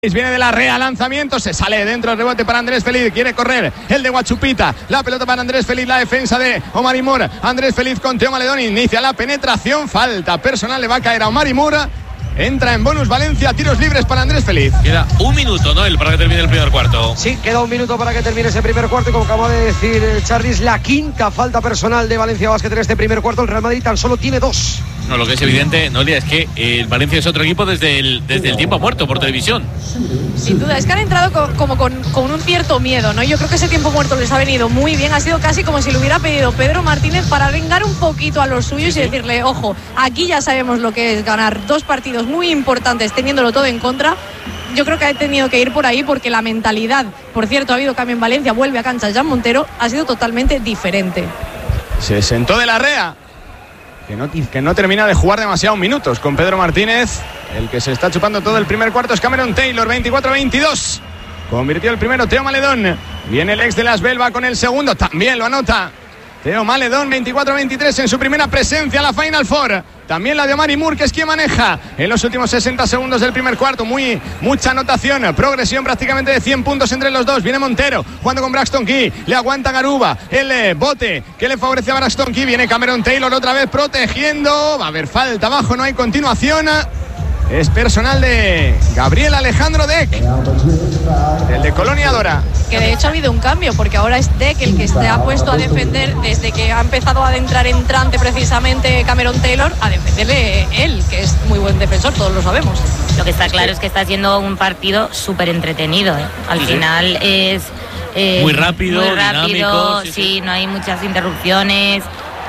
Viene de la Rea, lanzamiento, se sale dentro, el rebote para Andrés Feliz, quiere correr el de Guachupita, la pelota para Andrés Feliz, la defensa de Omar Moore. Andrés Feliz con Teo Maledón, inicia la penetración, falta personal, le va a caer a Omar Moore. Entra en bonus Valencia, tiros libres para Andrés Feliz. Queda un minuto, ¿no?, para que termine el primer cuarto. Sí, queda un minuto para que termine ese primer cuarto y como acaba de decir Charlis, la quinta falta personal de Valencia Basket en este primer cuarto. El Real Madrid tan solo tiene dos. No, lo que es evidente, Noelia, es que el Valencia es otro equipo desde el tiempo muerto por televisión. Sin duda, es que han entrado como con un cierto miedo, ¿no? Yo creo que ese tiempo muerto les ha venido muy bien. Ha sido casi como si lo hubiera pedido Pedro Martínez para vengar un poquito a los suyos y decirle, ojo, aquí ya sabemos lo que es ganar dos partidos muy importantes teniéndolo todo en contra. Yo creo que ha tenido que ir por ahí porque la mentalidad, por cierto, ha habido cambio en Valencia, vuelve a cancha Jan Montero, ha sido totalmente diferente. Se sentó de la Rea, que no termina de jugar demasiados minutos con Pedro Martínez. El que se está chupando todo el primer cuarto es Cameron Taylor, 24-22. Convirtió el primero Teo Maledón. Viene el ex de Las Belva con el segundo, también lo anota Teo Maledón, 24-23 en su primera presencia en la Final Four. También la de Omar Moore, que es quien maneja en los últimos 60 segundos del primer cuarto. Mucha anotación, progresión prácticamente de 100 puntos entre los dos. Viene Montero jugando con Braxton Key, le aguanta Garuba, el bote que le favorece a Braxton Key. Viene Cameron Taylor otra vez protegiendo, va a haber falta abajo, no hay continuación. Es personal de Gabriel Alejandro Deck, el de Colonia Dora. Que de hecho ha habido un cambio, porque ahora es Deck el que se ha puesto a defender desde que ha empezado a entrar en trance precisamente Cameron Taylor, a defenderle él, que es muy buen defensor, todos lo sabemos. Lo que está claro es que está siendo un partido súper entretenido, ¿eh? Al final es muy rápido, dinámico, sí, no hay muchas interrupciones.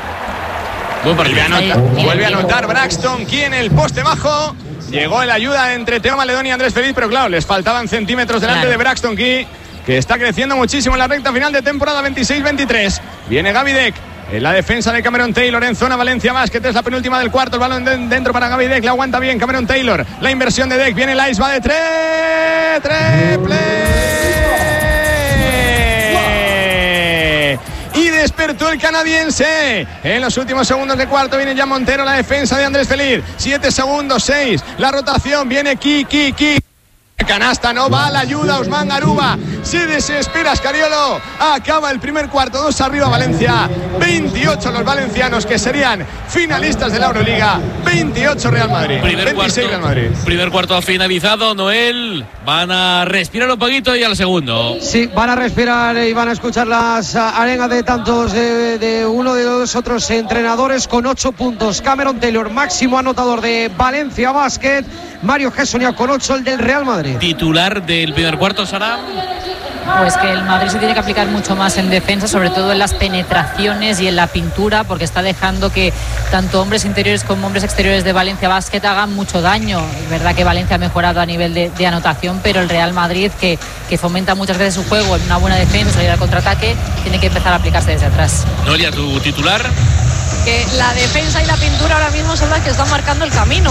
Vuelve a anotar Braxton Key en el poste bajo. Llegó la ayuda entre Teo Maledón y Andrés Feliz, pero claro, les faltaban centímetros delante de Braxton Key, que está creciendo muchísimo en la recta final de temporada 26-23. Viene Gaby Deck en la defensa de Cameron Taylor en zona Valencia Basket. Es la penúltima del cuarto, el balón dentro para Gaby Deck, le aguanta bien Cameron Taylor. La inversión de Deck, viene Lice, va de triple. Y despertó el canadiense. En los últimos segundos de cuarto viene Jan Montero, la defensa de Andrés Feliz. 7 segundos, 6. La rotación viene Ki. Canasta, no va a la ayuda Ousmane Garuba. Se desespera Scariolo. Acaba el primer cuarto, 2 arriba Valencia. 28 los valencianos, que serían finalistas de la Euroliga. 28 Real Madrid. 26 Real Madrid. Primer cuarto ha finalizado, Noel. Van a respirar un poquito y al segundo. Sí, van a respirar y van a escuchar las arengas de tantos de uno de los otros entrenadores con 8 puntos. Cameron Taylor, máximo anotador de Valencia Basket. Mario Gessonia con 8, el del Real Madrid. Titular del primer cuarto, Sara. Pues que el Madrid se tiene que aplicar mucho más en defensa, sobre todo en las penetraciones y en la pintura, porque está dejando que tanto hombres interiores como hombres exteriores de Valencia Basket hagan mucho daño. Es verdad que Valencia ha mejorado a nivel de anotación, pero el Real Madrid, que fomenta muchas veces su juego en una buena defensa, salir al contraataque, tiene que empezar a aplicarse desde atrás. Noelia, tu titular. Que la defensa y la pintura ahora mismo son las que están marcando el camino.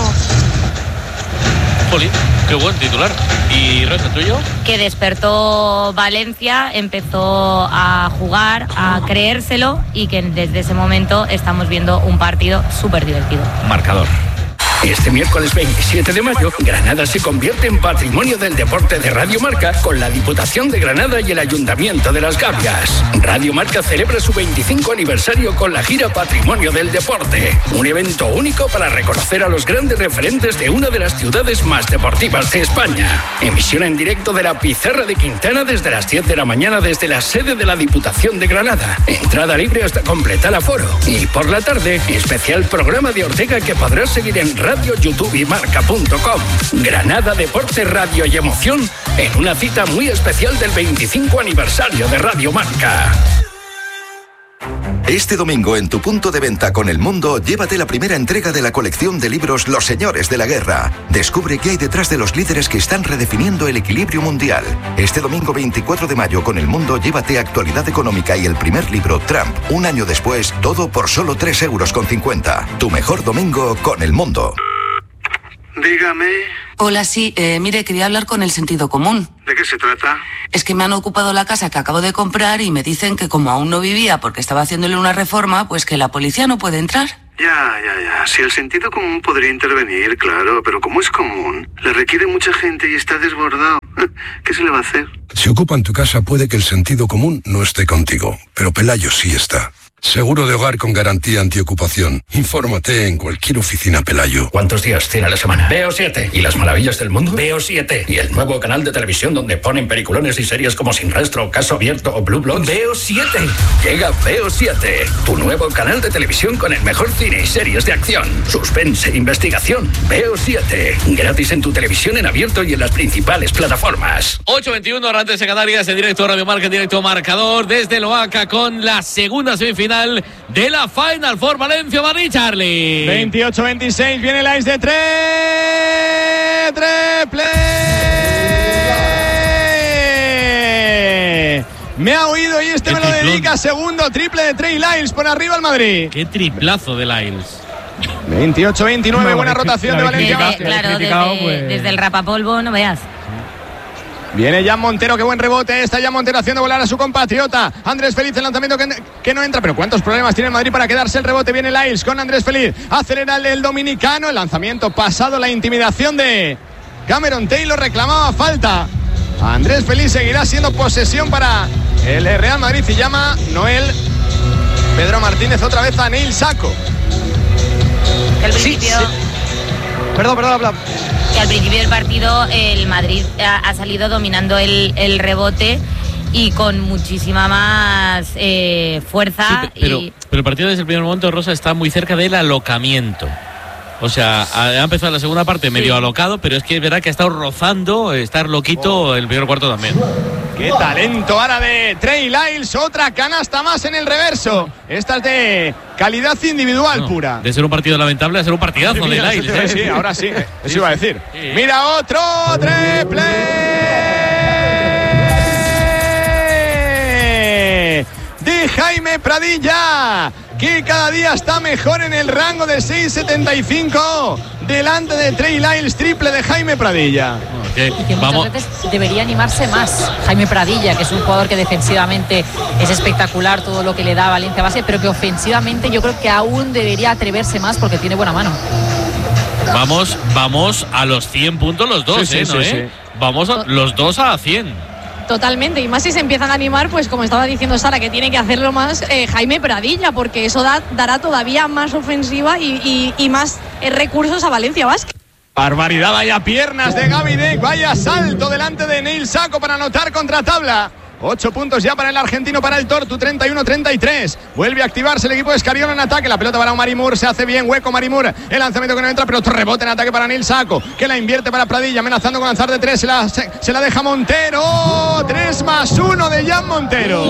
Poli, qué buen titular. ¿Y Rosa, tuyo? Que despertó Valencia, empezó a jugar, a creérselo, y que desde ese momento estamos viendo un partido súper divertido. Marcador. Este miércoles 27 de mayo, Granada se convierte en Patrimonio del Deporte de Radio Marca con la Diputación de Granada y el Ayuntamiento de Las Gavias. Radio Marca celebra su 25 aniversario con la gira Patrimonio del Deporte, un evento único para reconocer a los grandes referentes de una de las ciudades más deportivas de España. Emisión en directo de la Pizarra de Quintana desde las 10 de la mañana desde la sede de la Diputación de Granada. Entrada libre hasta completar aforo. Y por la tarde, especial programa de Ortega que podrás seguir en Radio, YouTube y Marca.com. Granada, deporte, radio y emoción en una cita muy especial del 25 aniversario de Radio Marca. Este domingo en tu punto de venta con El Mundo, llévate la primera entrega de la colección de libros Los Señores de la Guerra. Descubre qué hay detrás de los líderes que están redefiniendo el equilibrio mundial. Este domingo 24 de mayo con El Mundo, llévate Actualidad Económica y el primer libro Trump. Un año después, todo por solo 3,50 €. Tu mejor domingo con El Mundo. Dígame. Hola, sí, mire, quería hablar con el sentido común. ¿De qué se trata? Es que me han ocupado la casa que acabo de comprar y me dicen que como aún no vivía porque estaba haciéndole una reforma, pues que la policía no puede entrar. Ya. Si el sentido común podría intervenir, claro, pero como es común, le requiere mucha gente y está desbordado. ¿Qué se le va a hacer? Si ocupan tu casa puede que el sentido común no esté contigo, pero Pelayo sí está. Seguro de hogar con garantía antiocupación. Infórmate en cualquier oficina Pelayo. ¿Cuántos días tiene la semana? Veo 7. ¿Y las maravillas del mundo? Veo 7. ¿Y el nuevo canal de televisión donde ponen peliculones y series como Sin Rastro, Caso Abierto o Blue Bloods? Veo 7. Llega Veo 7, tu nuevo canal de televisión con el mejor cine y series de acción, suspense, investigación. Veo 7. Gratis en tu televisión en abierto y en las principales plataformas. 8:21 Arrantes de Canarias, en directo Radio Marca, en directo Marcador desde Loaca con la segunda semifinal de la Final Four Valencia-Madrid, Charlie. 28-26, viene el ice de triple. Me ha oído y me lo dedica. Segundo triple de Trey Lyles por arriba al Madrid. Qué triplazo de Lyles. 28-29, buena rotación de Valencia. Claro, desde el rapapolvo, no veas. Viene Jan Montero, qué buen rebote. Está Jan Montero haciendo volar a su compatriota. Andrés Feliz, el lanzamiento que no entra. Pero cuántos problemas tiene el Madrid para quedarse el rebote. Viene Lyles con Andrés Feliz. Acelera el dominicano. El lanzamiento pasado, la intimidación de Cameron Taylor. Reclamaba falta. Andrés Feliz seguirá siendo posesión para el Real Madrid. Y llama Noel Pedro Martínez otra vez a Neil Sacco. El principio... Sí. Perdón, habla. Que al principio del partido el Madrid ha salido dominando el rebote y con muchísima más fuerza. Sí, pero el partido desde el primer momento, Rosa, está muy cerca del alocamiento. O sea, ha empezado la segunda parte medio alocado, pero es que es verdad que ha estado rozando, estar loquito el primer cuarto también. ¡Qué talento ahora de Trey Lyles! Otra canasta más en el reverso. Esta es de calidad individual pura. De ser un partido lamentable a ser un partidazo de Lyles. Sí, ahora sí. Eso iba a decir. Sí. Mira otro triple de Jaime Pradilla, que cada día está mejor en el rango de 6.75 delante de Trey Lyles. Triple de Jaime Pradilla. Y que muchas veces debería animarse más Jaime Pradilla, que es un jugador que defensivamente es espectacular todo lo que le da a Valencia Basket, pero que ofensivamente yo creo que aún debería atreverse más porque tiene buena mano. Vamos a los 100 puntos los dos, sí. Vamos los dos a 100. Totalmente, y más si se empiezan a animar, pues como estaba diciendo Sara, que tiene que hacerlo más Jaime Pradilla, porque eso dará todavía más ofensiva y más recursos a Valencia Basket. Barbaridad, vaya piernas de Gaby Deck, vaya salto delante de Neil Sacco para anotar contra tabla. 8 puntos ya para el argentino, para el Tortu, 31-33. Vuelve a activarse el equipo de Escariolo en ataque. La pelota para Omar Moore, se hace bien hueco Omar Moore. El lanzamiento que no entra, pero otro rebote en ataque para Neil Sacco, que la invierte para Pradilla, amenazando con lanzar de 3. Se la deja Montero. 3+1 de Jan Montero.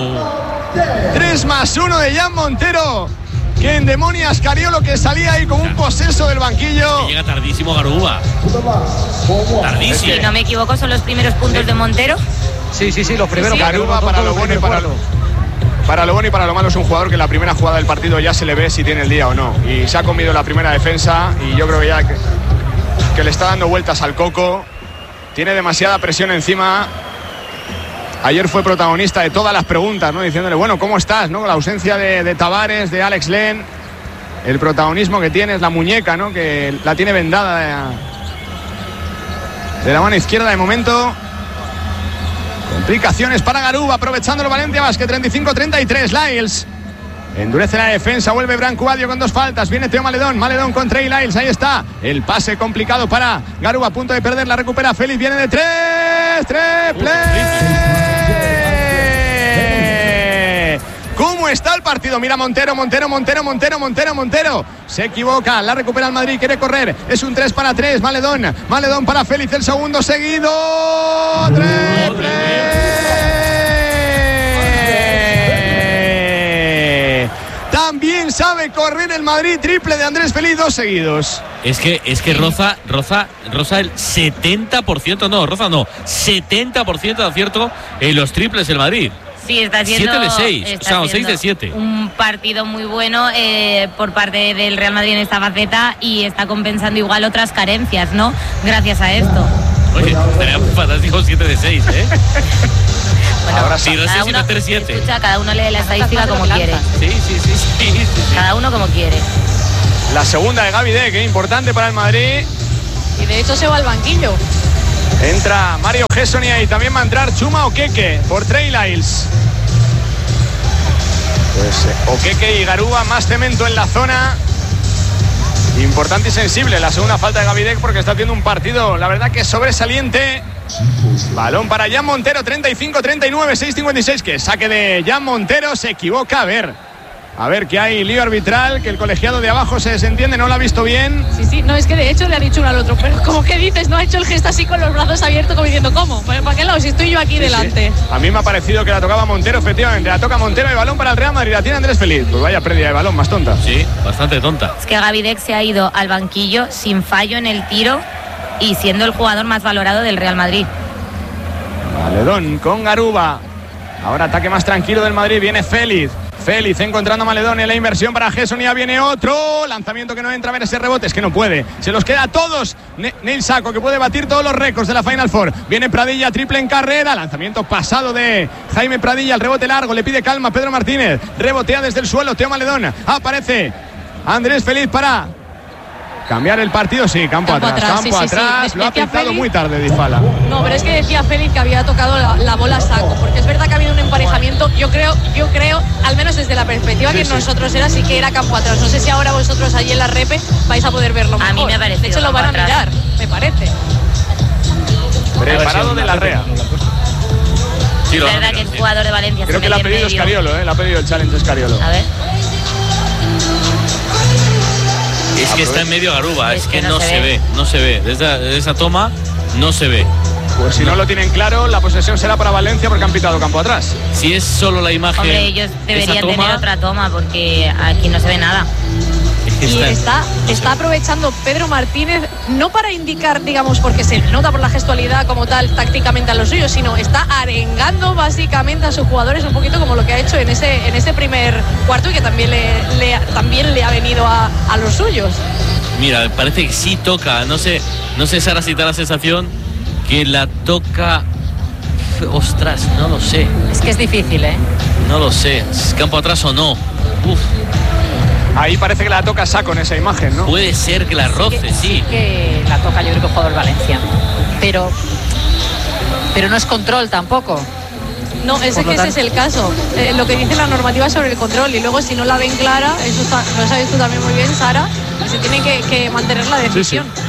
3+1 de Jan Montero, que endemonia a Escariolo, que salía ahí con un poseso del banquillo. Que llega tardísimo Garuba. Tardísimo. Si no me equivoco, son los primeros puntos de Montero. Sí, los primeros. Garuba, para lo bueno y para lo malo, es un jugador que en la primera jugada del partido ya se le ve si tiene el día o no. Y se ha comido la primera defensa y yo creo que ya que le está dando vueltas al coco. Tiene demasiada presión encima. Ayer fue protagonista de todas las preguntas, ¿no? Diciéndole, bueno, ¿cómo estás? ¿No? La ausencia de Tavares, de Alex Len. El protagonismo que tiene es la muñeca, ¿no? Que la tiene vendada de la mano izquierda de momento. Complicaciones para Garuba, aprovechándolo Valencia Basket, 35-33, Lyles. Endurece la defensa, vuelve Branco Adio con 2 faltas, viene Teo Maledón con Trey Lyles, ahí está. El pase complicado para Garuba, a punto de perder, la recupera Félix, viene de 3, triple. ¿Cómo está el partido? Mira Montero. Se equivoca, la recupera el Madrid, quiere correr. Es un 3 para 3, Maledón para Félix, el segundo seguido. Triple. También sabe correr el Madrid, triple de Andrés Feliz, 2 seguidos. Es que roza el 70%, no, 70% de acierto en los triples el Madrid. Sí, está haciendo 7 de 6, o sea, 6 de 7. Un partido muy bueno por parte del Real Madrid en esta faceta y está compensando igual otras carencias, ¿no? Gracias a esto. Oye, estaría fantástico 7 de 6, ¿eh? Bueno, ahora sí, no sé si meter 7. Escucha, cada uno lee la estadística como quiere. Sí. Cada uno como quiere. La segunda de Gaby Deck, importante para el Madrid. Y de hecho se va al banquillo. Entra Mario Gessonia y también va a entrar Chuma Okeke por Trey Lyles. Pues Okeke y Garuba, más cemento en la zona. Importante y sensible la segunda falta de Gaby Deck porque está haciendo un partido, la verdad que sobresaliente. Balón para Jan Montero, 35-39, 6-56, que saque de Jan Montero, se equivoca, a ver que hay lío arbitral, que el colegiado de abajo se desentiende, no lo ha visto bien. Sí, no, es que de hecho le ha dicho uno al otro, pero como que dices, no ha hecho el gesto así con los brazos abiertos como diciendo, ¿cómo? ¿Para qué lado? Si estoy yo aquí delante. Sí. A mí me ha parecido que la tocaba Montero, efectivamente, la toca Montero, y balón para el Real Madrid, la tiene Andrés Feliz. Pues vaya pérdida de balón, más tonta. Sí, bastante tonta. Es que Gaby Deck se ha ido al banquillo sin fallo en el tiro y siendo el jugador más valorado del Real Madrid. Maledón con Garuba. Ahora ataque más tranquilo del Madrid, viene Félix encontrando a Maledón en la inversión para Gessonia, viene otro lanzamiento que no entra, a ver ese rebote, es que no puede, se los queda a todos. Neil Sacco, que puede batir todos los récords de la Final Four, viene Pradilla, triple en carrera, lanzamiento pasado de Jaime Pradilla, el rebote largo, le pide calma Pedro Martínez, rebotea desde el suelo Teo Maledón, aparece Andrés Feliz para cambiar el partido, sí, campo atrás, sí. Lo ha pintado muy tarde Dybala. No, pero es que decía Félix que había tocado la bola a Sacco, porque es verdad que ha habido un emparejamiento, yo creo, al menos desde la perspectiva que nosotros era, sí que era campo atrás. No sé si ahora vosotros allí en la repe vais a poder verlo mejor. A mí me parece. De hecho lo van a mirar, me parece. Preparado de la Rea. Sí, es verdad que el jugador de Valencia creo que le ha pedido Scariolo, le ha pedido el challenge Scariolo. A ver. Es que está en medio Garuba, es que no se ve. Desde esa toma no se ve. Pues si no lo tienen claro, la posesión será para Valencia porque han pitado campo atrás. Si es solo la imagen. Hombre, ellos deberían tener otra toma porque aquí no se ve nada. Y está aprovechando Pedro Martínez, no para indicar, digamos, porque se nota por la gestualidad como tal tácticamente a los suyos, sino está arengando básicamente a sus jugadores un poquito como lo que ha hecho en ese primer cuarto y que también le ha venido a los suyos. Mira, parece que sí toca, no sé Sara si te da la sensación que la toca. Ostras, no lo sé. Es que es difícil, No lo sé, ¿es campo atrás o no? Uf. Ahí parece que la toca Sacco en esa imagen, ¿no? Puede ser que la roce, sí. Que la toca, yo creo que el jugador Valencia. Pero no es control tampoco. No, ese es el caso. Lo que dice la normativa sobre el control. Y luego si no la ven clara, eso lo sabes tú también muy bien, Sara, se tiene que mantener la decisión. Sí.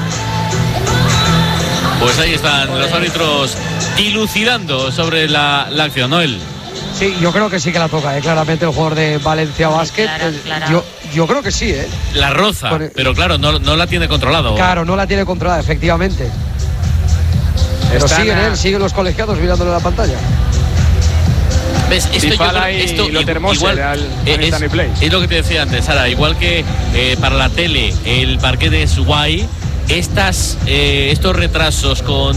Pues ahí están los árbitros dilucidando sobre la acción, Noel. Sí, yo creo que sí que la toca, claramente el jugador de Valencia Basket. Claro. Yo creo que sí, La roza, pero claro, no la tiene controlado. Claro, no la tiene controlada, efectivamente. Pero siguen los colegiados mirándole la pantalla. ¿Ves? Esto igual es lo que te decía antes, Sara. Igual que para la tele el parquet es guay, estos retrasos con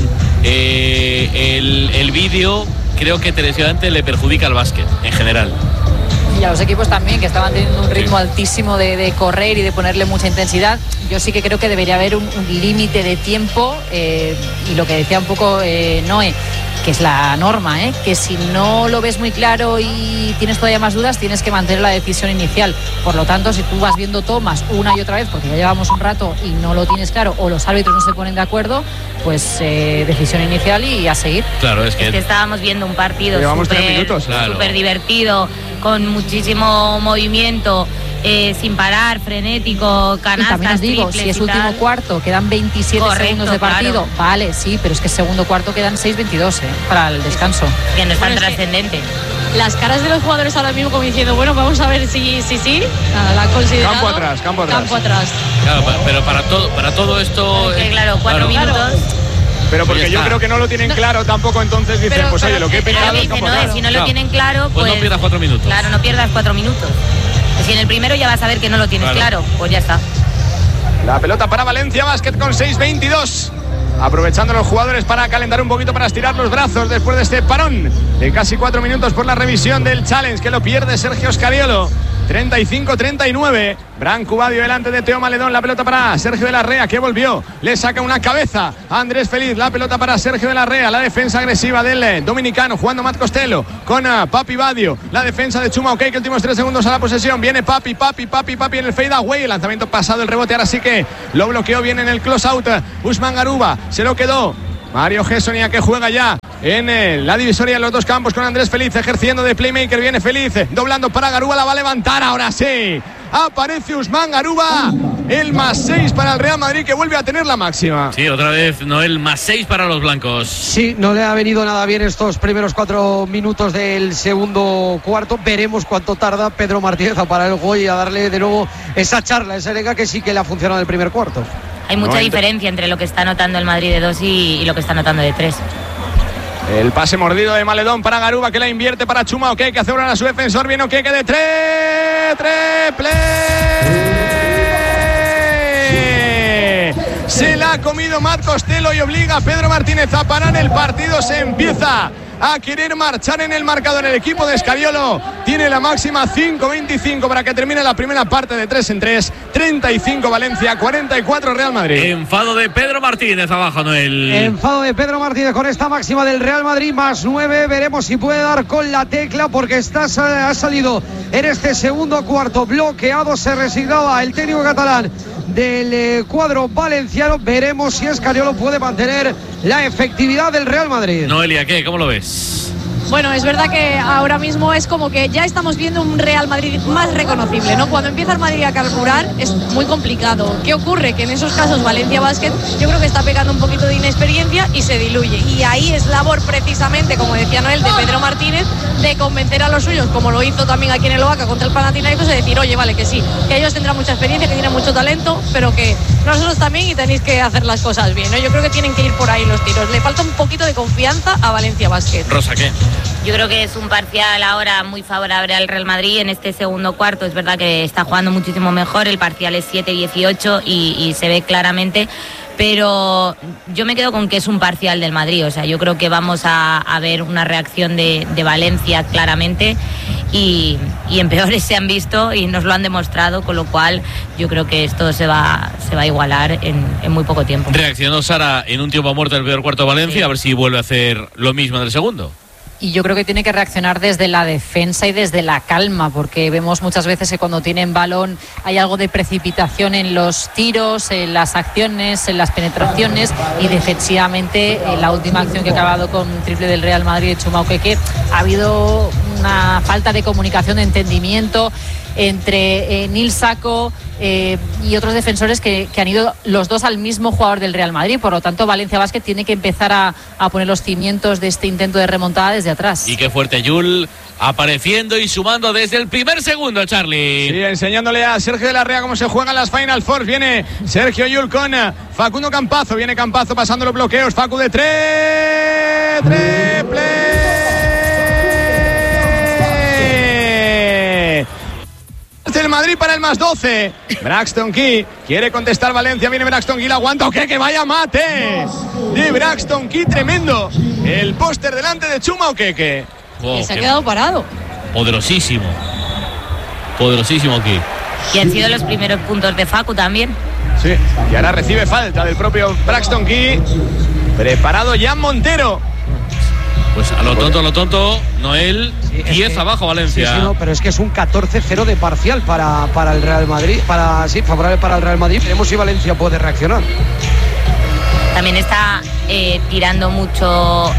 el vídeo creo que televisivamente le perjudica al básquet en general. Y a los equipos también, que estaban teniendo un ritmo altísimo de correr y de ponerle mucha intensidad. Yo sí que creo que debería haber un límite de tiempo, y lo que decía un poco Noé, que es la norma, que si no lo ves muy claro y tienes todavía más dudas, tienes que mantener la decisión inicial. Por lo tanto, si tú vas viendo tomas una y otra vez, porque ya llevamos un rato y no lo tienes claro, o los árbitros no se ponen de acuerdo, pues decisión inicial y a seguir. Claro, es que estábamos viendo un partido súper divertido, con muchísimo movimiento, sin parar, frenético, canastas, y también os digo, si es último cuarto, quedan 27 segundos de partido, vale, sí, pero es que segundo cuarto quedan 6:22 para el descanso. Que no es tan trascendente. Las caras de los jugadores ahora mismo como diciendo, bueno, vamos a ver si nada, la han considerado. Campo atrás. Claro, pero para todo esto. Claro, 4 minutos. Pero porque yo creo que no lo tienen claro tampoco, entonces dicen, pues oye, lo que he pegado es campo atrás. Si no lo tienen claro, pues no pierdas 4 minutos. Claro, no pierdas 4 minutos. Si en el primero ya vas a ver que no lo tienes claro, pues ya está. La pelota para Valencia Basket con 6:22. Aprovechando los jugadores para calentar un poquito, para estirar los brazos después de este parón de casi 4 minutos por la revisión del challenge, que lo pierde Sergio Scariolo. 35-39. Branco Badio delante de Teo Maledón. La pelota para Sergio de la Rea, que volvió. Le saca una cabeza a Andrés Feliz. La pelota para Sergio de la Rea. La defensa agresiva del dominicano, jugando Matt Costello con Papi Badio. La defensa de Chuma Okeke, últimos 3 segundos a la posesión. Viene Papi en el fade away. El lanzamiento pasado, el rebote. Ahora sí que lo bloqueó bien en el close out. Usman Garuba se lo quedó. Mario Gessonia, que juega ya en la divisoria de los dos campos con Andrés Feliz ejerciendo de playmaker. Viene Feliz, doblando para Garuba, la va a levantar. Ahora sí, aparece Usman Garuba, el +6 para el Real Madrid, que vuelve a tener la máxima. Sí, otra vez Noel, +6 para los blancos. Sí, no le ha venido nada bien estos primeros 4 minutos del segundo cuarto. Veremos cuánto tarda Pedro Martínez a parar el juego y a darle de nuevo esa charla, esa arenga que sí que le ha funcionado en el primer cuarto. Hay mucha diferencia entre lo que está anotando el Madrid de 2 y lo que está anotando de 3. El pase mordido de Maledón para Garuba, que la invierte para Chuma Okeke, que hace a su defensor. Viene Okeke de 3, triple. Se la ha comido Matt Costello y obliga a Pedro Martínez a parar el partido. Se empieza a querer marchar en el marcador el equipo de Scariolo. Tiene la máxima 5-25 para que termine la primera parte de 3 en 3. 35 Valencia, 44 Real Madrid. Enfado de Pedro Martínez abajo, Noel. Enfado de Pedro Martínez con esta máxima del Real Madrid, +9. Veremos si puede dar con la tecla, porque ha salido en este segundo cuarto bloqueado. Se resignaba el técnico catalán del cuadro valenciano. Veremos si Scariolo puede mantener la efectividad del Real Madrid. Noelia, ¿qué? ¿Cómo lo ves? Bueno, es verdad que ahora mismo es como que ya estamos viendo un Real Madrid más reconocible, ¿no? Cuando empieza el Madrid a carburar es muy complicado. ¿Qué ocurre? Que en esos casos Valencia Basket yo creo que está pegando un poquito de inexperiencia y se diluye. Y ahí es labor precisamente, como decía Noel, de Pedro Martínez, de convencer a los suyos, como lo hizo también aquí en el Oaca contra el Panathinaikos, de decir, oye, vale, que sí, que ellos tendrán mucha experiencia, que tienen mucho talento, pero que nosotros también y tenéis que hacer las cosas bien, ¿no? Yo creo que tienen que ir por ahí los tiros. Le falta un poquito de confianza a Valencia Basket. Rosa, ¿qué? Yo creo que es un parcial ahora muy favorable al Real Madrid en este segundo cuarto. Es verdad que está jugando muchísimo mejor, el parcial es 7-18 y se ve claramente, pero yo me quedo con que es un parcial del Madrid. O sea, yo creo que vamos a ver una reacción de Valencia claramente y en peores se han visto y nos lo han demostrado, con lo cual yo creo que esto se va a igualar en muy poco tiempo. Reaccionó Sara en un tiempo muerto del peor cuarto Valencia, sí. A ver si vuelve a hacer lo mismo en el segundo. Y yo creo que tiene que reaccionar desde la defensa y desde la calma, porque vemos muchas veces que cuando tienen balón hay algo de precipitación en los tiros, en las acciones, en las penetraciones, y defensivamente en la última acción que ha acabado con un triple del Real Madrid de Chuma Okeke ha habido una falta de comunicación, de entendimiento entre Nil Sacco y otros defensores que han ido los dos al mismo jugador del Real Madrid. Por lo tanto, Valencia Basket tiene que empezar a poner los cimientos de este intento de remontada desde atrás. Y qué fuerte Yul, apareciendo y sumando desde el primer segundo, Charlie. Sí, enseñándole a Sergio de la Rea cómo se juegan las Final Four. Viene Sergio Yul con Facundo Campazo. Viene Campazo pasando los bloqueos. Facu de 3, triple. El Madrid para el +12. Braxton Key quiere contestar Valencia. Viene Braxton Key, la aguanta. Que vaya mate de Braxton Key, tremendo. El póster delante de Chuma Okeke. Que se ha quedado parado. Poderosísimo Key. Y han sido los primeros puntos de Facu también. Sí, y ahora recibe falta del propio Braxton Key. Preparado Jan Montero. Pues a lo tonto, Noel, sí, 10 abajo Valencia. Sí, no, pero es que es un 14-0 de parcial para el Real Madrid, favorable para el Real Madrid. Veremos si Valencia puede reaccionar. También está tirando mucho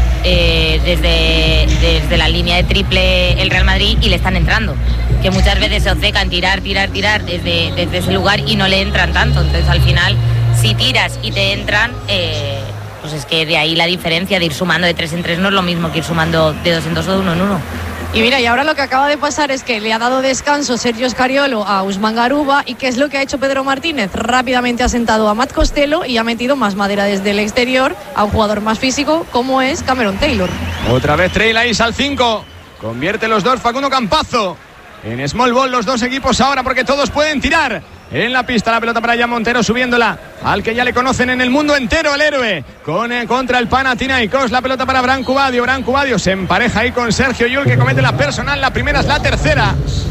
desde la línea de triple el Real Madrid y le están entrando. Que muchas veces se obcecan tirar desde ese lugar y no le entran tanto. Entonces al final, si tiras y te entran, pues es que de ahí la diferencia de ir sumando de 3 en 3 no es lo mismo que ir sumando de 2 en 2 o de 1 en 1. Y mira, y ahora lo que acaba de pasar es que le ha dado descanso Sergio Scariolo a Usman Garuba. ¿Y qué es lo que ha hecho Pedro Martínez? Rápidamente ha sentado a Matt Costello y ha metido más madera desde el exterior a un jugador más físico como es Cameron Taylor. Otra vez Trey Lyles al 5. Convierte los dos Facundo Campazo. En small ball los dos equipos ahora, porque todos pueden tirar. En la pista la pelota para Jan Montero, subiéndola al que ya le conocen en el mundo entero, el héroe, contra el Panathinaikos. La pelota para Branco Badio se empareja ahí con Sergio Yul, que comete la personal. La primera es la tercera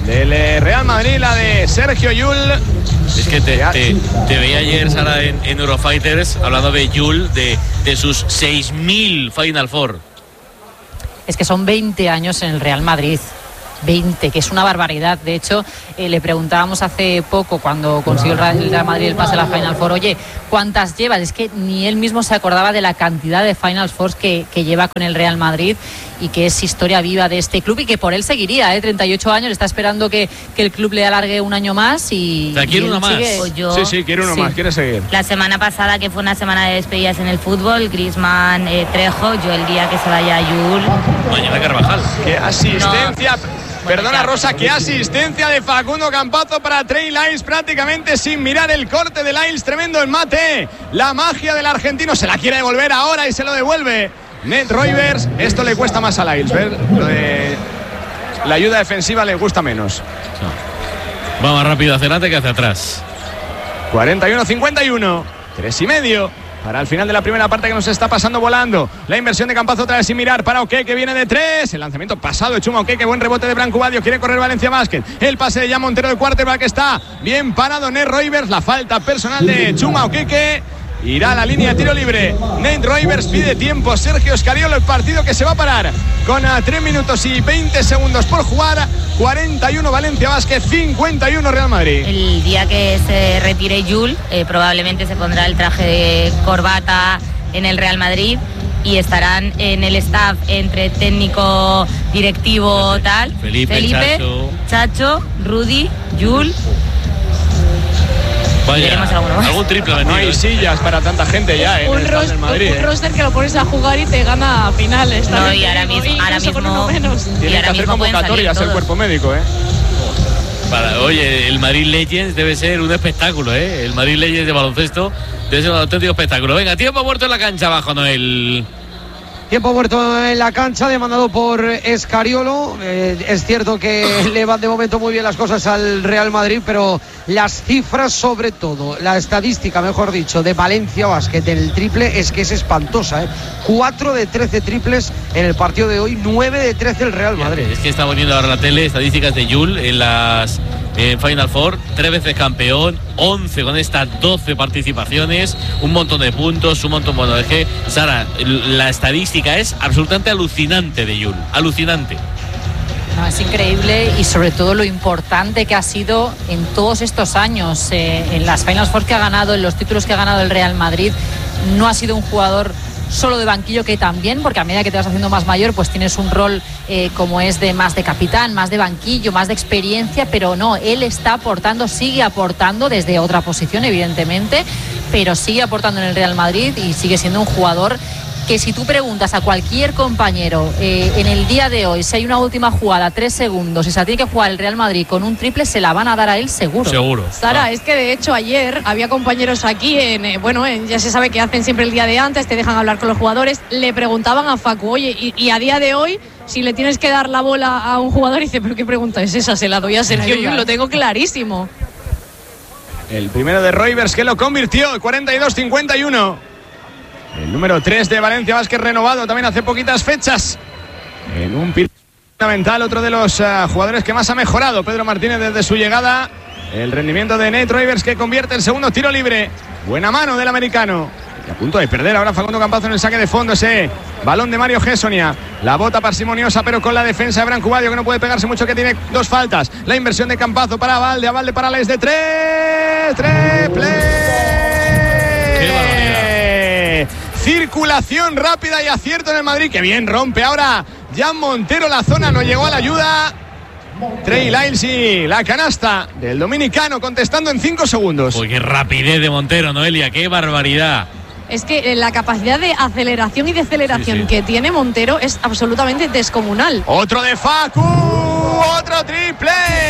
del Real Madrid, la de Sergio Llull. Es que te veía ayer, Sara, en Eurofighters, hablando de Llull, de sus 6.000 Final Four. Es que son 20 años en el Real Madrid. 20, que es una barbaridad. De hecho, le preguntábamos hace poco, cuando consiguió el Real Madrid el pase a la Final Four, oye, ¿cuántas llevas? Es que ni él mismo se acordaba de la cantidad de Final Fours que lleva con el Real Madrid, y que es historia viva de este club, y que por él seguiría, 38 años, está esperando que el club le alargue un año más. Y quiere uno más. Sí, quiere uno más, quiere seguir. La semana pasada, que fue una semana de despedidas en el fútbol, Griezmann, Trejo, yo el día que se vaya Llull. Mañana Carvajal. ¡Qué asistencia! Perdona, Rosa, qué asistencia de Facundo Campazo para Trey Lyles, prácticamente sin mirar el corte de Lyles, tremendo el mate. La magia del argentino, se la quiere devolver ahora y se lo devuelve Nate Roivers. Esto le cuesta más a Lyles, ¿ver? Lo de la ayuda defensiva le gusta menos. Va más rápido hacia adelante que hacia atrás. 41-51, 3,5 para el final de la primera parte, que nos está pasando volando. La inversión de Campazo otra vez sin mirar para Oké, que viene de 3. El lanzamiento pasado de Chuma Oké, que buen rebote de Branco Badio. Quiere correr Valencia Basket. El pase de Jan Montero de quarterback, que está bien parado Nate Roivers. La falta personal de Chuma Oké, que irá a la línea de tiro libre. Nate Roivers pide tiempo. Sergio Escariolo, el partido que se va a parar con 3 minutos y 20 segundos por jugar. 41 Valencia Basket, 51 Real Madrid. El día que se retire Llull, probablemente se pondrá el traje de corbata en el Real Madrid, y estarán en el staff, entre técnico, directivo, tal, Felipe, Chacho, Rudy, Llull. Vaya, algún triple. No hay sillas para tanta gente ya en el Real Madrid. Un roster que lo pones a jugar y te gana a finales. No, y ahora mismo tiene que hacer convocatorias el cuerpo médico, Oye, el Madrid Legends debe ser un espectáculo, El Madrid Legends de baloncesto debe ser un auténtico espectáculo. Venga, tiempo muerto en la cancha abajo, Noel. Tiempo muerto en la cancha, demandado por Escariolo. Es cierto que le van de momento muy bien las cosas al Real Madrid, pero las cifras, sobre todo la estadística, mejor dicho, de Valencia Basket del triple es que es espantosa. 4 de 13 triples en el partido de hoy, 9 de 13 el Real Madrid. Es que estamos viendo ahora la tele estadísticas de Llull en las Final Four, 3 veces campeón, 11 con estas 12 participaciones, un montón de puntos, un montón. Bueno, es que, Sara, la estadística es absolutamente alucinante de Llull, alucinante. No, es increíble, y sobre todo lo importante que ha sido en todos estos años, en las Final Four que ha ganado, en los títulos que ha ganado el Real Madrid. No ha sido un jugador solo de banquillo, que también, porque a medida que te vas haciendo más mayor, pues tienes un rol como es de más de capitán, más de banquillo, más de experiencia, pero no, él está aportando, sigue aportando desde otra posición, evidentemente, pero sigue aportando en el Real Madrid, y sigue siendo un jugador que, si tú preguntas a cualquier compañero en el día de hoy, si hay una última jugada, 3 segundos, y se la tiene que jugar el Real Madrid con un triple, se la van a dar a él seguro. Sara, es que de hecho ayer había compañeros aquí ya se sabe que hacen siempre el día de antes, te dejan hablar con los jugadores, le preguntaban a Facu, oye, y a día de hoy, si le tienes que dar la bola a un jugador, dice, pero ¿qué pregunta es esa? Se la doy a Sergio Llull, lo tengo clarísimo. El primero de Roivers, que lo convirtió, 42-51. El número 3 de Valencia Basket, renovado también hace poquitas fechas. En un pilar fundamental, otro de los jugadores que más ha mejorado Pedro Martínez desde su llegada. El rendimiento de Nate Roivers, que convierte el segundo tiro libre. Buena mano del americano. Y a punto de perder ahora Facundo Campazo en el saque de fondo. Ese balón de Mario Gessonia. La bota parsimoniosa, pero con la defensa de Branco Badio, que no puede pegarse mucho, que tiene 2 faltas. La inversión de Campazo para Valde. A Valde para Lyles de 3. ¡Triple! ¡Qué barbaridad! Circulación rápida y acierto en el Madrid. Que bien rompe ahora Jan Montero la zona, no llegó a la ayuda. Trey Lyles, y la canasta del dominicano, contestando en 5 segundos. Uy, qué rapidez de Montero, Noelia, qué barbaridad. Es que la capacidad de aceleración y deceleración que tiene Montero es absolutamente descomunal. Otro de Facu, otro triple.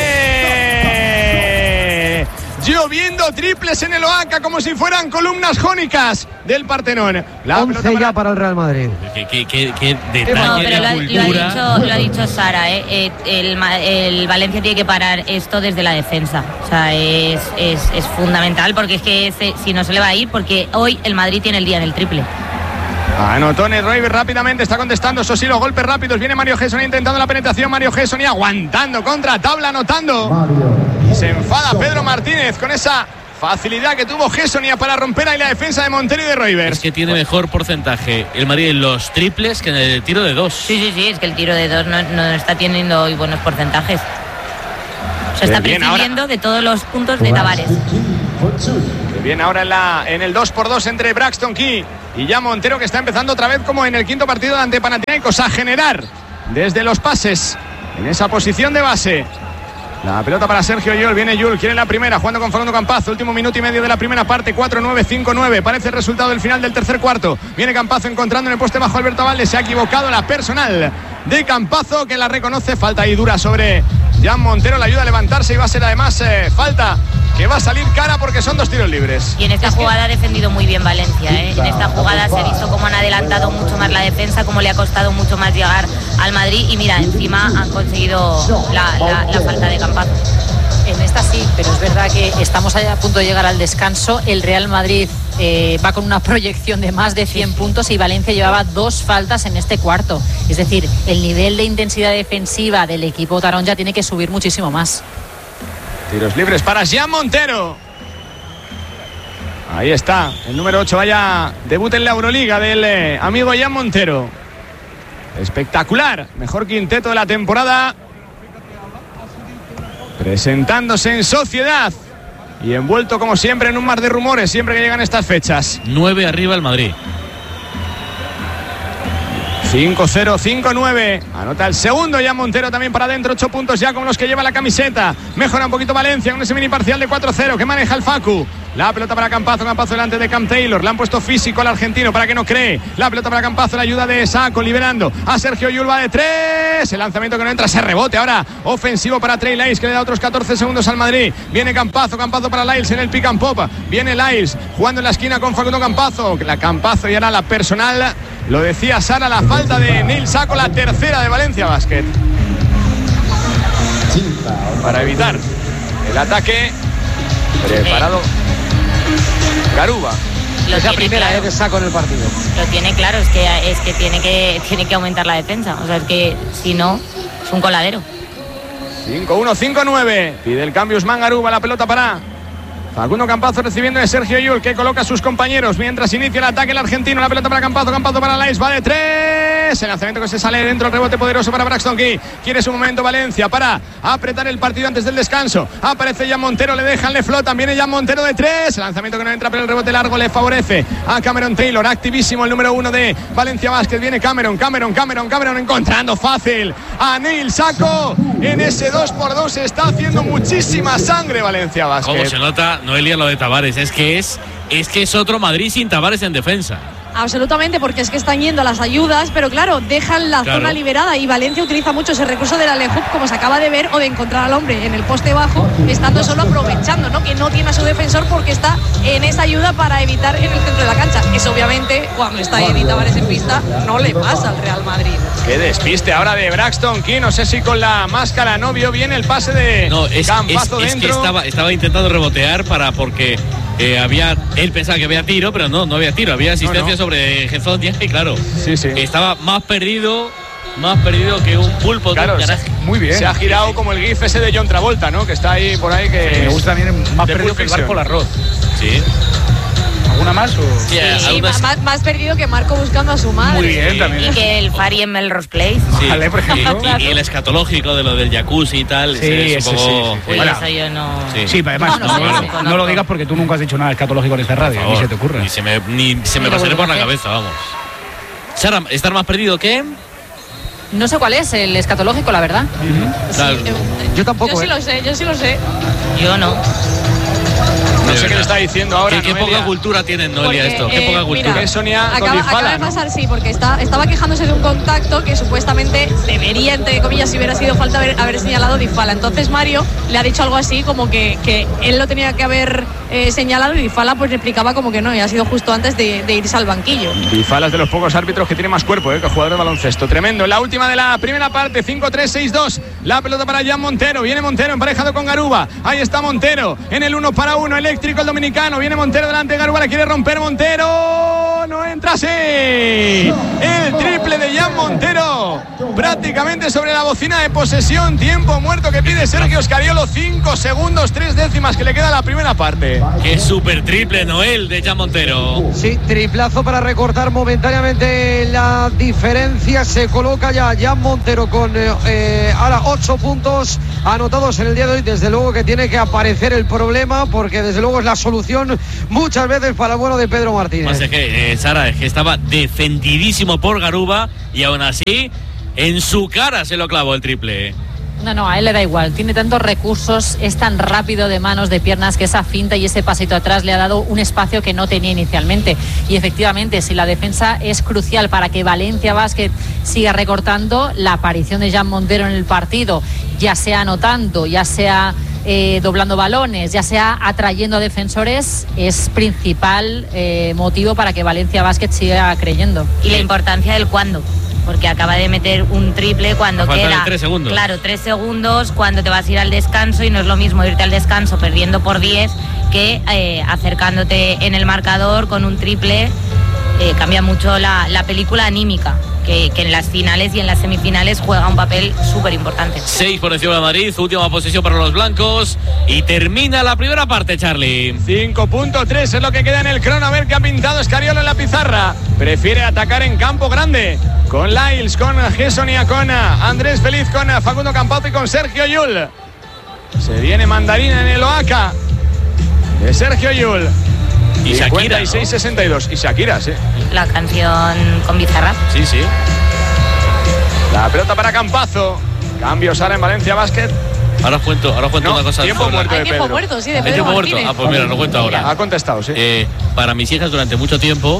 Lloviendo triples en el Oaca como si fueran columnas jónicas del Partenón. 11 ya para el Real Madrid. Qué detalle de cultura. Lo ha dicho Sara, el Valencia tiene que parar esto desde la defensa. O sea, es fundamental, porque es que si no se le va a ir, porque hoy el Madrid tiene el día en el triple. Anotó Roiber rápidamente, está contestando, eso sí, los golpes rápidos. Viene Mario Gessoni intentando la penetración. Mario Gessoni aguantando contra tabla, anotando. Se enfada Pedro Martínez con esa facilidad que tuvo Gessoni para romper ahí la defensa de Montero y de Roiber. Es que tiene mejor porcentaje el Madrid en los triples que en el tiro de 2. Sí, es que el tiro de 2 no está teniendo hoy buenos porcentajes. Se está prescindiendo de todos los puntos de Tavares. Bien, ahora en el 2x2 entre Braxton Key y ya Montero, que está empezando otra vez como en el quinto partido ante Panathinaikos a generar desde los pases en esa posición de base. La pelota para Sergio Llull, viene Llull, quiere la primera, jugando con Facundo Campazzo, último minuto y medio de la primera parte, 4-9, 5-9, parece el resultado del final del tercer cuarto. Viene Campazzo encontrando en el poste bajo Alberto Valde, se ha equivocado la personal de Campazzo, que la reconoce, falta ahí dura sobre Jan Montero, le ayuda a levantarse y va a ser además falta que va a salir cara porque son 2 tiros libres. Y en esta jugada ha defendido muy bien Valencia, ¿eh? En esta jugada se ha visto cómo han adelantado mucho más la defensa, cómo le ha costado mucho más llegar al Madrid y mira, encima han conseguido la falta de Campazzo. En esta sí, pero es verdad que estamos a punto de llegar al descanso. El Real Madrid va con una proyección de más de 100 puntos y Valencia llevaba 2 faltas en este cuarto. Es decir, el nivel de intensidad defensiva del equipo taronja tiene que subir muchísimo más. Tiros libres para Jan Montero. Ahí está, el número 8, vaya debut en la Euroliga del amigo Jan Montero. Espectacular, mejor quinteto de la temporada. Presentándose en sociedad y envuelto como siempre en un mar de rumores siempre que llegan estas fechas. 9 arriba el Madrid. 5-0, 5-9. Anota el segundo ya Montero también para adentro. 8 puntos ya con los que lleva la camiseta. Mejora un poquito Valencia con ese mini parcial de 4-0 que maneja el Facu. La pelota para Campazzo delante de Cam Taylor. Le han puesto físico al argentino para que no cree. La pelota para Campazzo, la ayuda de Saco, liberando a Sergio Llull, va de 3. El lanzamiento que no entra, se rebote ahora. Ofensivo para Trey Lyles, que le da otros 14 segundos al Madrid. Viene Campazzo para Lyles en el pick and pop. Viene Lyles jugando en la esquina con Facundo Campazzo. La Campazzo y ahora la personal. Lo decía Sara, la falta de Neil Saco, la tercera de Valencia Basket. Para evitar el ataque. Preparado Garuba. Esa primera claro. Que saco en el partido. Lo tiene claro, es que tiene que aumentar la defensa. O sea, es que si no, es un coladero. 5-1, 5-9. Pide el cambio Usman Garuba, la pelota para Facundo Campazzo recibiendo de Sergio Llull, que coloca a sus compañeros mientras inicia el ataque el argentino. La pelota para Campazzo para Lyles, va de 3. El lanzamiento que se sale dentro, el rebote poderoso para Braxton Key. Quiere su momento Valencia para apretar el partido antes del descanso. Aparece Jan Montero, le dejan, le flotan. Viene Jan Montero de 3. El lanzamiento que no entra, pero el rebote largo le favorece a Cameron Taylor. Activísimo el número 1 de Valencia Basket. Viene Cameron encontrando fácil a Neil Saco. En ese 2x2 está haciendo muchísima sangre Valencia Basket. ¿Cómo se nota, Noelia, lo de Tavares? Es que es otro Madrid sin Tavares en defensa. Absolutamente, porque es que están yendo a las ayudas, pero claro, dejan la zona liberada y Valencia utiliza mucho ese recurso del alley-oop, como se acaba de ver, o de encontrar al hombre en el poste bajo, estando solo aprovechando, ¿no? Que no tiene a su defensor porque está en esa ayuda para evitar en el centro de la cancha. Eso obviamente, cuando está Edi Tavares en pista, no le pasa al Real Madrid. Qué despiste ahora de Braxton Key, no sé si con la máscara no vio bien el pase de Campazzo dentro. Es que estaba intentando rebotear porque él pensaba que había tiro, pero no había tiro, había asistencia sobre Gezonia y claro, estaba más perdido que un pulpo. Claro, muy bien. Se ha girado como el gif ese de John Travolta, ¿no? Que está ahí por ahí que me gusta también más perdido que el barco el arroz. Sí. ¿Alguna más? Sí, más perdido que Marco buscando a su madre. Muy bien, también. Y que el Fari en Melrose Place. Sí. Vale, por ejemplo. Y el escatológico de lo del jacuzzi y tal. Sí, es un poco... Uy, bueno, eso yo no... Sí, además no lo digas porque tú nunca has dicho nada escatológico en esta radio. Ni se te ocurre. Ni se me pasaría por la cabeza, vamos. Sara, ¿estar más perdido que...? No sé cuál es el escatológico, la verdad. Yo tampoco. Yo sí lo sé. Yo no. No sé qué le está diciendo ahora. Qué poca cultura tiene Noelia esto. Qué poca cultura. Mira, Sonia acaba de pasar, sí, porque estaba quejándose de un contacto que supuestamente debería, entre comillas, si hubiera sido falta haber señalado Dybala. Entonces Mario le ha dicho algo así como que él lo tenía que haber señalado y Dybala pues replicaba como que no, y ha sido justo antes de irse al banquillo. Dybala es de los pocos árbitros que tiene más cuerpo que jugador de baloncesto. Tremendo. La última de la primera parte, 5-3-6-2. La pelota para Jan Montero. Viene Montero emparejado con Garuba. Ahí está Montero en el 1-para-1 eléctrico el dominicano. Viene Montero delante de Garuba, la quiere romper Montero. no entra, sí. El triple de Jan Montero, prácticamente sobre la bocina de posesión. Tiempo muerto que pide Sergio Scariolo, 5 segundos 3 décimas que le queda la primera parte. Qué súper triple, Noel, de Jan Montero. Sí, triplazo para recortar momentáneamente la diferencia. Se coloca ya Jan Montero con ahora 8 puntos anotados en el día de hoy. Desde luego que tiene que aparecer el problema, porque desde luego es la solución muchas veces para el bueno de Pedro Martínez. Más es que, Sara, es que estaba defendidísimo por Garuba y aún así en su cara se lo clavó el triple. No, a él le da igual, tiene tantos recursos, es tan rápido de manos, de piernas, que esa finta y ese pasito atrás le ha dado un espacio que no tenía inicialmente. Y efectivamente, si la defensa es crucial para que Valencia Basket siga recortando, la aparición de Jan Montero en el partido, ya sea anotando, ya sea doblando balones, ya sea atrayendo a defensores, es principal motivo para que Valencia Basket siga creyendo. Y la importancia del cuándo, porque acaba de meter un triple cuando queda 3 segundos. Claro, 3 segundos cuando te vas a ir al descanso, y no es lo mismo irte al descanso perdiendo por 10 que acercándote en el marcador con un triple. Cambia mucho la película anímica, que en las finales y en las semifinales juega un papel súper importante. 6 por encima de Madrid, última posesión para los blancos y termina la primera parte, Charlie. 5.3 es lo que queda en el crono. A ver qué ha pintado Scariolo en la pizarra. Prefiere atacar en campo grande con Lyles, con Gerson y con Andrés Feliz, con Facundo Campazzo y con Sergio Llull. Se viene mandarina en el Oaca de Sergio Llull. Y Shakira, 56-62. Y Shakira, sí. La canción con Bizarrap. Sí. La pelota para Campazzo. Cambios ahora en Valencia Basket. Ahora os cuento una cosa. Tiempo muerto de Pedro. Tiempo muerto, sí, de Pedro tiempo Martínez. muerto. Pues mira, lo cuento ahora. Ha contestado, sí. Para mis hijas durante mucho tiempo,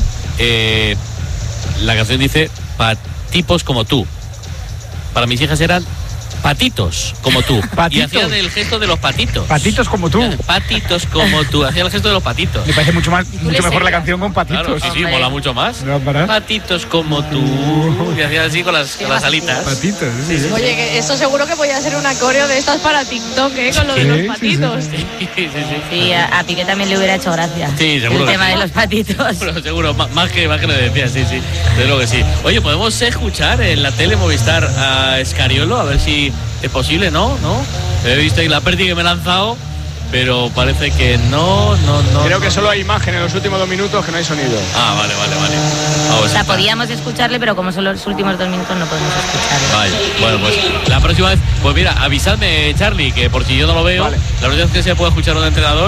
la canción dice tipos como tú. Para mis hijas eran patitos como tú. ¿Patitos? Y hacían el gesto de los patitos. Patitos como tú. Patitos como tú. Hacían el gesto de los patitos. Me parece mucho mejor la canción con patitos. Claro, sí, mola mucho más. Patitos como tú. Y hacían así con las alitas. Patitos. Sí. Oye, que esto seguro que podía ser una coreo de estas para TikTok, con lo de los patitos. Sí, a Piqué también le hubiera hecho gracia. Sí, seguro. El tema de los patitos. Pero seguro, más que lo decía, sí. De lo que sí. Oye, ¿podemos escuchar en la tele Movistar a Scariolo? A ver si es posible, ¿no? He visto ahí la pérdida que me he lanzado, pero parece que no. Creo que solo hay imagen en los últimos 2 minutos, que no hay sonido. Ah, vale. O sea, podíamos escucharle, pero como son los últimos 2 minutos no podemos escucharle. Vale, bueno, pues la próxima vez, pues mira, avisadme, Charlie, que por si yo no lo veo, vale. La verdad es que se puede escuchar un entrenador.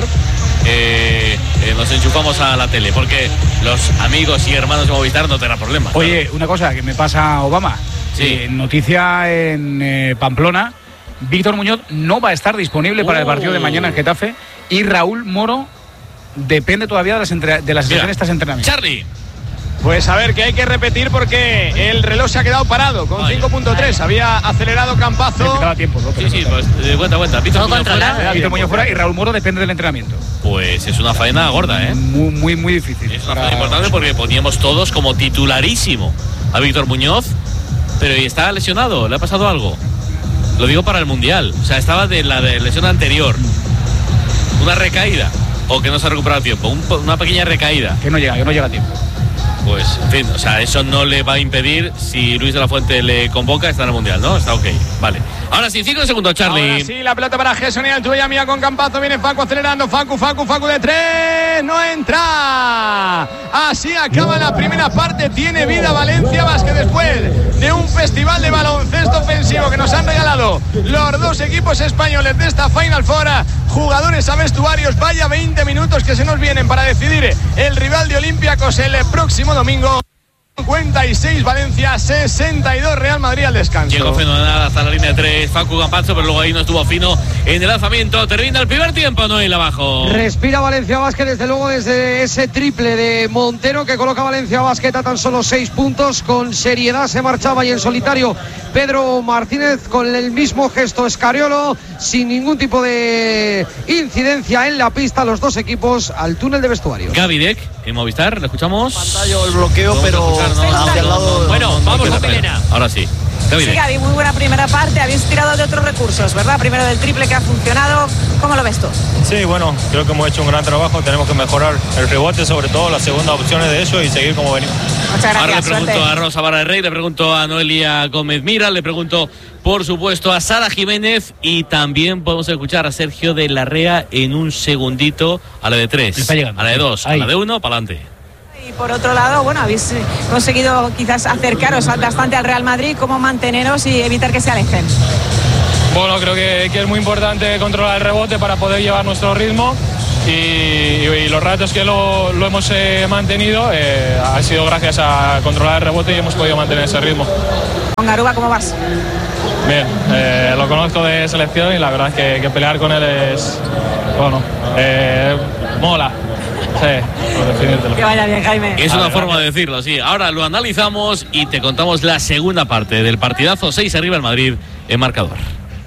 Nos enchufamos a la tele, porque los amigos y hermanos de Movistar no tendrán problemas. Oye, claro. Una cosa que me pasa Obama. Sí. Noticia en Pamplona. Víctor Muñoz no va a estar disponible para el partido de mañana en Getafe, y Raúl Moro depende todavía de las sesiones estas entrenamientos. Charlie. Pues a ver, que hay que repetir porque el reloj se ha quedado parado con 5.3. Había acelerado Campazzo. Tiempo, ¿no? Sí, pues cuenta. Víctor Muñoz fuera y Raúl Moro depende del entrenamiento. Pues es una faena gorda, ¿eh? Muy difícil. Es una faena importante porque poníamos todos como titularísimo a Víctor Muñoz, pero está lesionado, ¿le ha pasado algo? Lo digo para el Mundial. O sea, estaba de la lesión anterior. Una recaída. O que no se ha recuperado a tiempo. Una pequeña recaída. Que no llega a tiempo. Pues, en fin, o sea, eso no le va a impedir, si Luis de la Fuente le convoca, está en el Mundial, ¿no? Está ok, vale. Ahora sí, 5 segundos, Charlie. Ahora sí, la pelota para Gerson y Altuve, mía con Campazzo, viene Facu acelerando, Facu de 3, no entra. Así acaba la primera parte, tiene vida Valencia Basket después de un festival de baloncesto ofensivo que nos han regalado los 2 equipos españoles de esta Final Four. Jugadores a vestuarios, vaya 20 minutos que se nos vienen para decidir el rival de Olympiacos el próximo domingo. 56 Valencia, 62 Real Madrid al descanso. Llegó fenomenal hasta la línea de 3 Facu Campazzo, pero luego ahí no estuvo fino en el lanzamiento. Termina el primer tiempo, Noel abajo. Respira Valencia Basket, desde luego, desde ese triple de Montero que coloca Valencia Basket a tan solo 6 puntos. Con seriedad se marchaba y en solitario Pedro Martínez, con el mismo gesto Scariolo, sin ningún tipo de incidencia en la pista. Los 2 equipos al túnel de vestuarios. Gavidec en Movistar, ¿le escuchamos? Pantalla el bloqueo, pero hacia el lado. Bueno, vamos a Pelena. Ahora sí. Sí, Gaby, muy buena primera parte. Habéis tirado de otros recursos, ¿verdad? Primero del triple que ha funcionado. ¿Cómo lo ves tú? Sí, bueno, creo que hemos hecho un gran trabajo. Tenemos que mejorar el rebote, sobre todo las segundas opciones de ellos y seguir como venimos. Muchas gracias. Ahora le pregunto a Rosa Vara del Rey, le pregunto a Noelia Gómez Mira, le pregunto, por supuesto, a Sara Jiménez y también podemos escuchar a Sergio de Larrea en un segundito a la de 3, a la de 2, a la de 1, para adelante. Y por otro lado, bueno, habéis conseguido quizás acercaros bastante al Real Madrid. ¿Cómo manteneros y evitar que se alejen? Bueno, creo que es muy importante controlar el rebote para poder llevar nuestro ritmo y los ratos que lo hemos mantenido ha sido gracias a controlar el rebote y hemos podido mantener ese ritmo. Con Garuba, ¿cómo vas? Bien, lo conozco de selección y la verdad es que pelear con él es, bueno, mola. Sí, por definírtelo. Que vaya bien, Jaime. Es una forma de decirlo, sí. Ahora lo analizamos y te contamos la segunda parte del partidazo. 6 arriba el Madrid en marcador.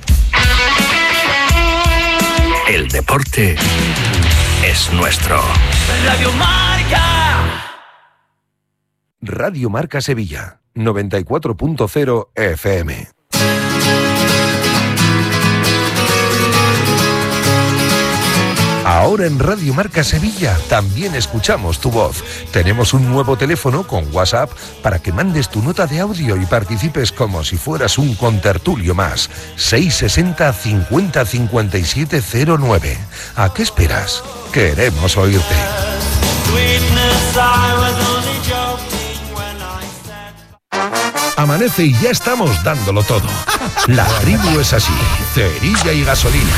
El deporte es nuestro. Radio Marca. Radio Marca Sevilla, 94.0 FM. Ahora en Radio Marca Sevilla también escuchamos tu voz. Tenemos un nuevo teléfono con WhatsApp para que mandes tu nota de audio y participes como si fueras un contertulio más. 660 50 57 09. ¿A qué esperas? Queremos oírte. Amanece y ya estamos dándolo todo. La tribu es así, cerilla y gasolina.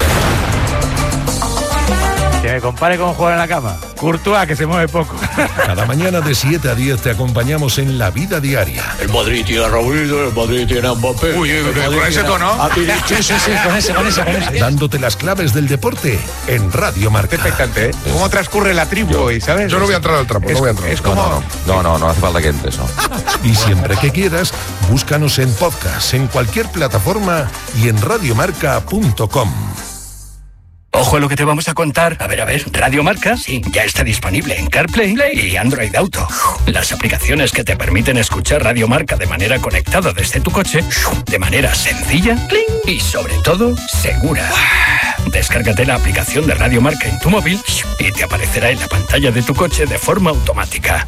Que me compare con jugar en la cama. Courtois, que se mueve poco. Cada mañana de 7 a 10 te acompañamos en la vida diaria. El Madrid tiene a Raúl, el Madrid tiene a Mbappé. Uy, con ese tono. Sí, con ese. Dándote las claves del deporte en Radio Marca. Expectante, ¿eh? ¿Cómo transcurre la tribu hoy, sabes? Yo no voy a entrar al trapo, no voy a entrar. Es como... No hace falta que entre eso. Y siempre que quieras, búscanos en podcast, en cualquier plataforma y en radiomarca.com. Ojo a lo que te vamos a contar. A ver, Radio Marca, sí, ya está disponible en CarPlay y Android Auto. Las aplicaciones que te permiten escuchar Radio Marca de manera conectada desde tu coche, de manera sencilla y sobre todo segura. Descárgate la aplicación de Radio Marca en tu móvil y te aparecerá en la pantalla de tu coche de forma automática.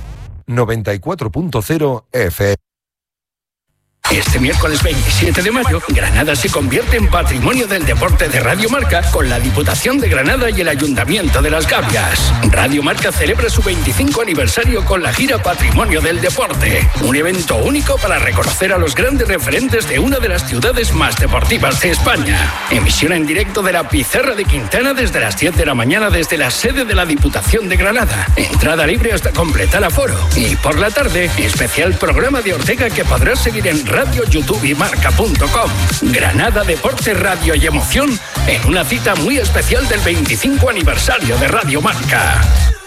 94.0 FM. Este miércoles 27 de mayo, Granada se convierte en Patrimonio del Deporte de Radio Marca con la Diputación de Granada y el Ayuntamiento de Las Gavias. Radio Marca celebra su 25 aniversario con la gira Patrimonio del Deporte, un evento único para reconocer a los grandes referentes de una de las ciudades más deportivas de España. Emisión en directo de la Pizarra de Quintana desde las 10 de la mañana desde la sede de la Diputación de Granada. Entrada libre hasta completar aforo. Y por la tarde, especial programa de Ortega que podrás seguir en Radio, YouTube y Marca.com. Granada, deporte, radio y emoción en una cita muy especial del 25 aniversario de Radio Marca.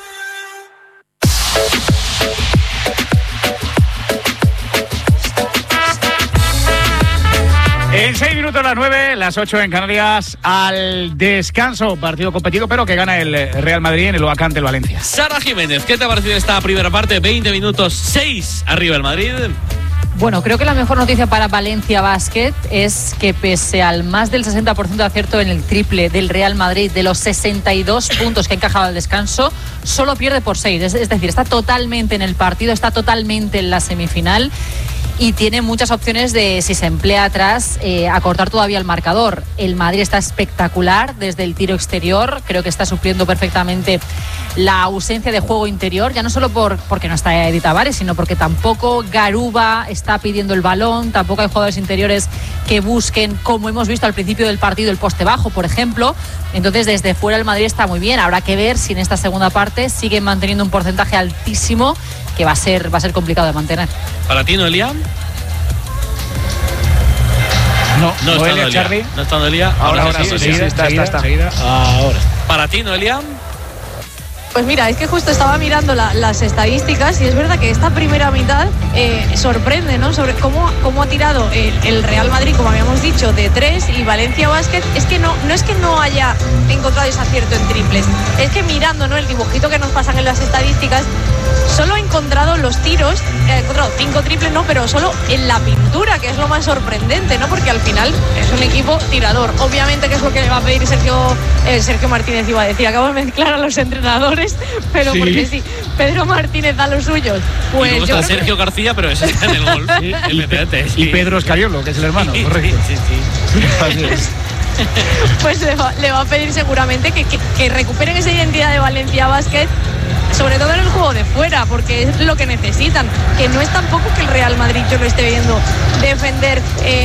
En 6 minutos las 9, las 8 en Canarias, al descanso. Partido competido, pero que gana el Real Madrid en el Oaxaca ante el Valencia. Sara Jiménez, ¿qué te ha parecido esta primera parte? 20 minutos, 6 arriba el Madrid. Bueno, creo que la mejor noticia para Valencia Basket es que pese al más del 60% de acierto en el triple del Real Madrid, de los 62 puntos que ha encajado al descanso, solo pierde por 6. Es decir, está totalmente en el partido, está totalmente en la semifinal y tiene muchas opciones de, si se emplea atrás, acortar todavía el marcador. El Madrid está espectacular desde el tiro exterior, creo que está supliendo perfectamente la ausencia de juego interior, ya no solo porque no está Edith Tavares, sino porque tampoco Garuba está pidiendo el balón, tampoco hay jugadores interiores que busquen, como hemos visto al principio del partido, el poste bajo, por ejemplo. Entonces, desde fuera el Madrid está muy bien. Habrá que ver si en esta segunda parte siguen manteniendo un porcentaje altísimo, que va a ser complicado de mantener. ¿Para ti, Noelia? No está Noelia, Charlie. No está Noelia. Ahora sí, está. Ahora. ¿Para ti, Noelia? Pues mira, es que justo estaba mirando las estadísticas y es verdad que esta primera mitad sorprende, ¿no? Sobre cómo ha tirado el Real Madrid, como habíamos dicho, de 3 y Valencia Basket. Es que no es que no haya encontrado ese acierto en triples, es que mirando, ¿no?, el dibujito que nos pasan en las estadísticas, solo ha encontrado los tiros, ha encontrado 5 triples, no, pero solo en la pintura, que es lo más sorprendente, ¿no? Porque al final es un equipo tirador. Obviamente que es lo que le va a pedir Sergio Martínez, iba a decir, acabo de mezclar a los entrenadores, pero sí, porque sí, Pedro Martínez da los suyos. Pues y luego está Sergio García, pero ese está en el gol. Y Pedro Escariolo, que es el hermano, correcto. Sí. Pues le va a pedir seguramente que recuperen esa identidad de Valencia Basket, sobre todo en el juego de fuera, porque es lo que necesitan, que no es tampoco que el Real Madrid, yo lo esté viendo defender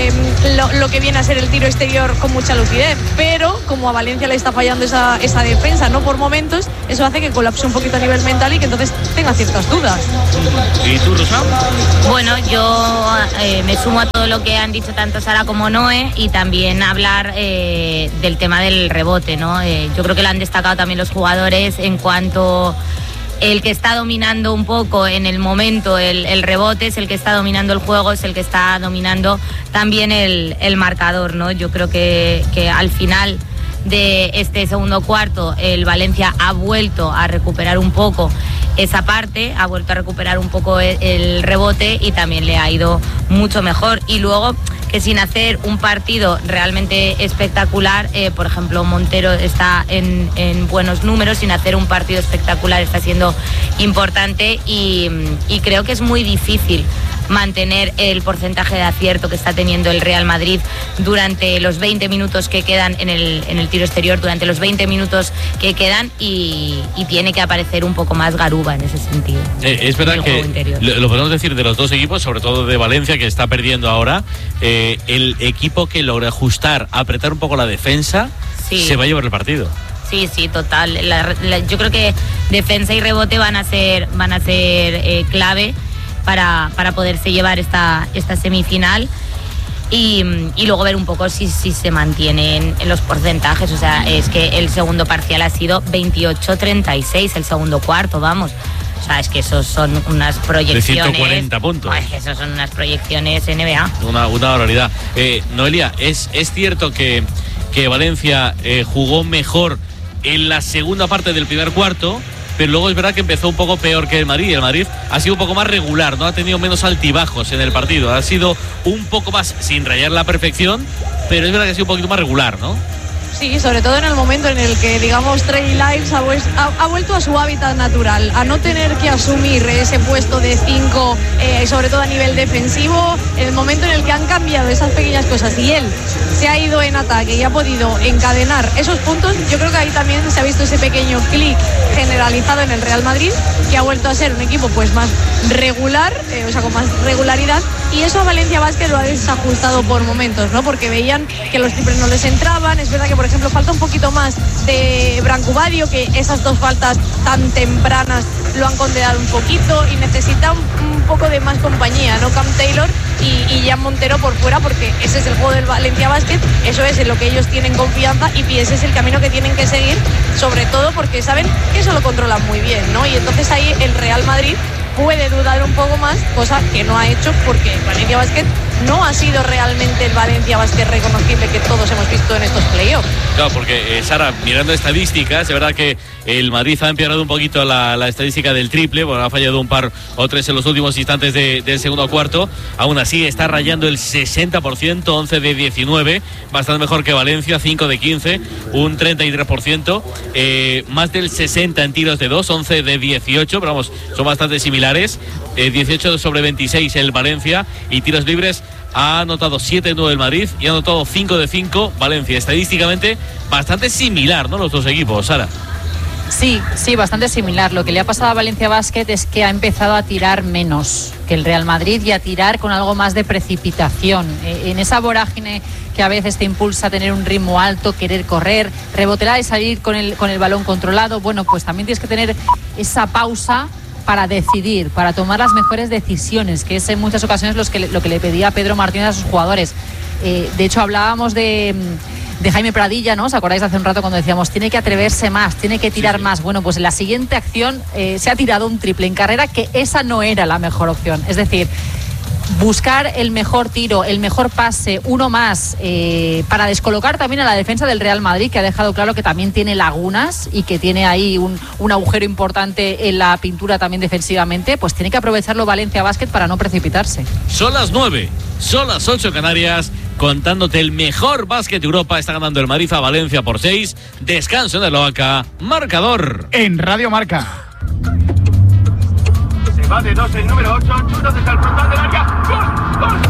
lo que viene a ser el tiro exterior con mucha lucidez, pero como a Valencia le está fallando esa defensa, no por momentos, eso hace que colapse un poquito a nivel mental y que entonces tenga ciertas dudas. ¿Y tú, Rosa? Bueno, yo me sumo a todo lo que han dicho tanto Sara como Noé, y también hablar del tema del rebote, ¿no? Yo creo que lo han destacado también los jugadores en cuanto el que está dominando un poco en el momento el rebote, es el que está dominando el juego, es el que está dominando también el marcador, ¿no? Yo creo que al final de este segundo cuarto el Valencia ha vuelto a recuperar un poco esa parte, ha vuelto a recuperar un poco el rebote y también le ha ido mucho mejor. Y luego que sin hacer un partido realmente espectacular, por ejemplo, Montero está en buenos números, sin hacer un partido espectacular está siendo importante y creo que es muy difícil mantener el porcentaje de acierto que está teniendo el Real Madrid durante los 20 minutos que quedan en el tiro exterior, durante los 20 minutos que quedan, y tiene que aparecer un poco más Garuba en ese sentido. Es verdad que lo podemos decir de los dos equipos, sobre todo de Valencia, que está perdiendo ahora, el equipo que logra ajustar, apretar un poco la defensa, sí, se va a llevar el partido. Sí, total. Yo creo que defensa y rebote van a ser clave para poderse llevar esta semifinal y luego ver un poco si se mantienen los porcentajes. O sea, es que el segundo parcial ha sido 28-36, el segundo cuarto, vamos. O sea, es que esos son unas proyecciones de 140 puntos. Es que esos son unas proyecciones NBA. Una barbaridad. Noelia, ¿es cierto que Valencia jugó mejor en la segunda parte del primer cuarto, pero luego es verdad que empezó un poco peor que el Madrid? El Madrid ha sido un poco más regular, no ha tenido menos altibajos en el partido, ha sido un poco más, sin rayar la perfección, pero es verdad que ha sido un poquito más regular, ¿no? Sí, sobre todo en el momento en el que, digamos, Trey Lyles ha vuelto a su hábitat natural, a no tener que asumir ese puesto de 5, sobre todo a nivel defensivo. En el momento en el que han cambiado esas pequeñas cosas y él se ha ido en ataque y ha podido encadenar esos puntos, yo creo que ahí también se ha visto ese pequeño clic generalizado en el Real Madrid, que ha vuelto a ser un equipo pues más regular, o sea, con más regularidad, y eso a Valencia Basket lo ha desajustado por momentos, ¿no? Porque veían que los triples no les entraban. Es verdad que, por ejemplo, falta un poquito más de Brancubadio, que esas dos faltas tan tempranas lo han condenado un poquito, y necesita un poco de más compañía, ¿no? Cam Taylor y Jan Montero por fuera, porque ese es el juego del Valencia Basket, eso es en lo que ellos tienen confianza y ese es el camino que tienen que seguir, sobre todo porque saben que eso lo controlan muy bien, ¿no? Y entonces ahí el Real Madrid puede dudar un poco más, cosa que no ha hecho, porque el Valencia Basket no ha sido realmente el Valencia Basket reconocible que todos hemos visto en estos playoffs. Claro, porque Sara, mirando estadísticas, es verdad que el Madrid ha empeorado un poquito la estadística del triple, bueno, ha fallado un par o tres en los últimos instantes del segundo cuarto. Aún así está rayando el 60%, 11 de 19, bastante mejor que Valencia, 5 de 15, un 33%, más del 60 en tiros de 2, 11 de 18, pero vamos, son bastante similares, 18 sobre 26 el Valencia, y tiros libres ha anotado 7 de 9 el Madrid y ha anotado 5 de 5 Valencia. Estadísticamente bastante similar, ¿no?, los dos equipos, Sara. Sí, bastante similar. Lo que le ha pasado a Valencia Basket es que ha empezado a tirar menos que el Real Madrid y a tirar con algo más de precipitación. En esa vorágine que a veces te impulsa a tener un ritmo alto, querer correr, rebotear y salir con el balón controlado, bueno, pues también tienes que tener esa pausa para decidir, para tomar las mejores decisiones, que es en muchas ocasiones lo que le pedía Pedro Martínez a sus jugadores. De hecho, hablábamos de Jaime Pradilla, ¿no? ¿Os acordáis de hace un rato cuando decíamos tiene que atreverse más, tiene que tirar más? Bueno, pues en la siguiente acción se ha tirado un triple en carrera, que esa no era la mejor opción. Es decir, buscar el mejor tiro, el mejor pase, uno más, para descolocar también a la defensa del Real Madrid, que ha dejado claro que también tiene lagunas y que tiene ahí un agujero importante en la pintura también defensivamente. Pues tiene que aprovecharlo Valencia Basket para no precipitarse. Son las 9, son las 8 Canarias, contándote el mejor básquet de Europa. Está ganando el Madrid a Valencia por 6. Descanso en el Loaca. Marcador en Radio Marca. Va de 2 el número 8, chuta desde el frontal del área. ¡Gol! ¡Gol!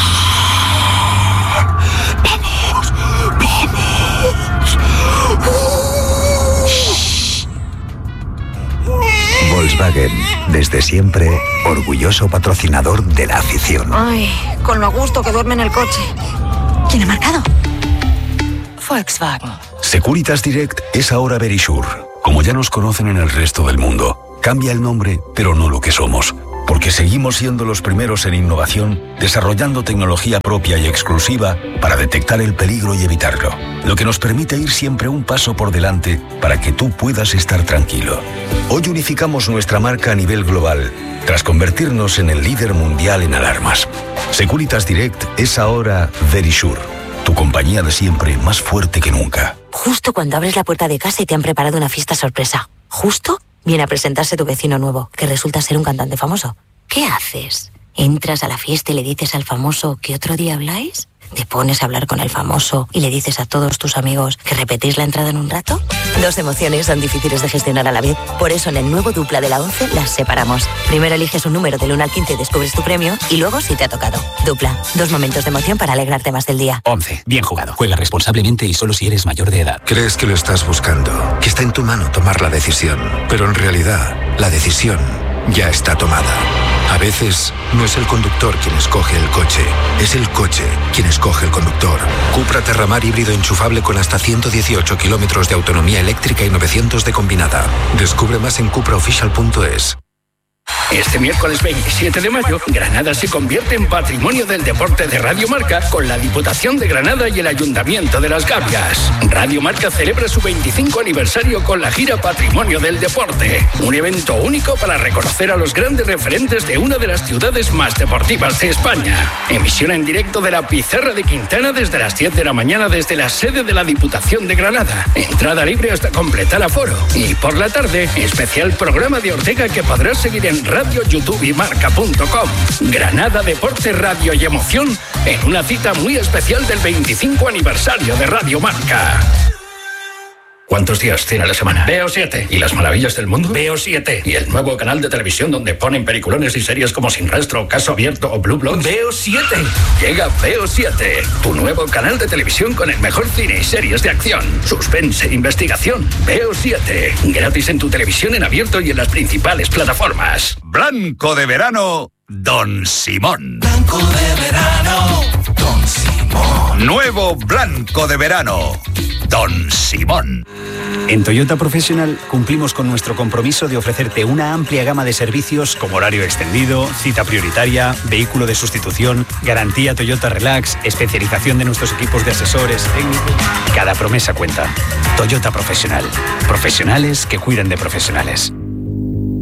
Volkswagen, desde siempre, orgulloso patrocinador de la afición. Ay, con lo a gusto que duerme en el coche. ¿Quién ha marcado? Volkswagen. Securitas Direct es ahora Verisure. Como ya nos conocen en el resto del mundo, cambia el nombre, pero no lo que somos. Porque seguimos siendo los primeros en innovación, desarrollando tecnología propia y exclusiva para detectar el peligro y evitarlo. Lo que nos permite ir siempre un paso por delante para que tú puedas estar tranquilo. Hoy unificamos nuestra marca a nivel global, tras convertirnos en el líder mundial en alarmas. Securitas Direct es ahora Verisure, tu compañía de siempre más fuerte que nunca. Justo cuando abres la puerta de casa y te han preparado una fiesta sorpresa. Justo viene a presentarse tu vecino nuevo, que resulta ser un cantante famoso. ¿Qué haces? ¿Entras a la fiesta y le dices al famoso que otro día habláis? ¿Te pones a hablar con el famoso y le dices a todos tus amigos que repetís la entrada en un rato? Dos emociones son difíciles de gestionar a la vez. Por eso en el nuevo Dupla de la 11 las separamos. Primero eliges un número del 1 al 15 y descubres tu premio, y luego si te ha tocado. Dupla, 2 momentos de emoción para alegrarte más del día. 11. Bien jugado. Juega responsablemente y solo si eres mayor de edad. Crees que lo estás buscando, que está en tu mano tomar la decisión, pero en realidad la decisión ya está tomada. A veces no es el conductor quien escoge el coche, es el coche quien escoge el conductor. Cupra Terramar híbrido enchufable con hasta 118 kilómetros de autonomía eléctrica y 900 de combinada. Descubre más en cupraofficial.es. Este miércoles 27 de mayo, Granada se convierte en Patrimonio del Deporte de Radio Marca con la Diputación de Granada y el Ayuntamiento de Las Gavias. Radio Marca celebra su 25 aniversario con la gira Patrimonio del Deporte, un evento único para reconocer a los grandes referentes de una de las ciudades más deportivas de España. Emisión en directo de la Pizarra de Quintana desde las 10 de la mañana desde la sede de la Diputación de Granada. Entrada libre hasta completar aforo. Y por la tarde, especial programa de Ortega que podrás seguir en Radio, YouTube y Marca.com. Granada, deporte, radio y emoción en una cita muy especial del 25 aniversario de Radio Marca. ¿Cuántos días tiene la semana? Veo 7. ¿Y las maravillas del mundo? Veo 7. ¿Y el nuevo canal de televisión donde ponen peliculones y series como Sin Rastro, Caso Abierto o Blue Bloods? Veo 7. Llega Veo 7, tu nuevo canal de televisión con el mejor cine y series de acción, suspense e investigación. Veo 7. Gratis en tu televisión en abierto y en las principales plataformas. Blanco de verano, Don Simón. Blanco de verano, Don Simón. Nuevo Blanco de verano, Don Simón. En Toyota Professional cumplimos con nuestro compromiso de ofrecerte una amplia gama de servicios como horario extendido, cita prioritaria, vehículo de sustitución, garantía Toyota Relax, especialización de nuestros equipos de asesores técnicos. Cada promesa cuenta. Toyota Professional. Profesionales que cuidan de profesionales.